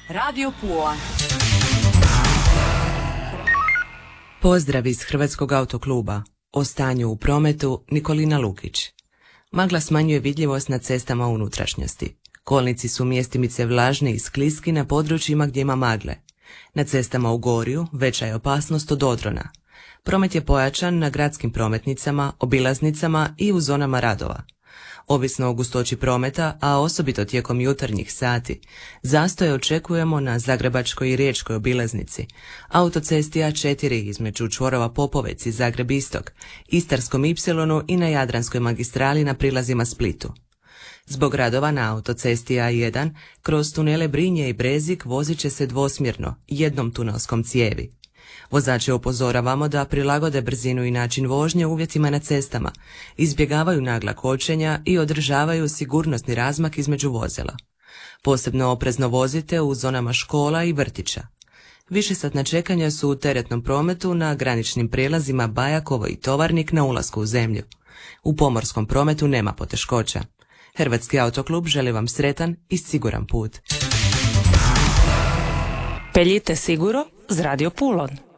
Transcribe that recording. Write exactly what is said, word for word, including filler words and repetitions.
Radio Pula. Pozdrav iz Hrvatskog autokluba. O stanju u prometu Nikolina Lukić. Magla smanjuje vidljivost na cestama unutrašnjosti. Kolnici su mjestimice vlažni i skliski na područjima gdje ima magle. Na cestama u Gorju veća je opasnost od odrona. Promet je pojačan na gradskim prometnicama, obilaznicama i u zonama radova. Ovisno o gustoći prometa, a osobito tijekom jutarnjih sati, zastoje očekujemo na Zagrebačkoj i Riječkoj obilaznici, autocesti A četiri između čvorova Popovec i Zagreb Istok, Istarskom ipsilonu i na Jadranskoj magistrali na prilazima Splitu. Zbog radova na autocesti A jedan, kroz tunele Brinje i Brezik vozit će se dvosmjerno, jednom tunelskom cijevi. Vozače upozoravamo da prilagode brzinu i način vožnje uvjetima na cestama, izbjegavaju nagla kočenja i održavaju sigurnosni razmak između vozila. Posebno oprezno vozite u zonama škola i vrtića. Višesatna čekanja su u teretnom prometu na graničnim prijelazima Bajakovo i Tovarnik na ulasku u zemlju. U pomorskom prometu nema poteškoća. Hrvatski autoklub želi vam sretan i siguran put. Peljite siguro z Radio Pulon.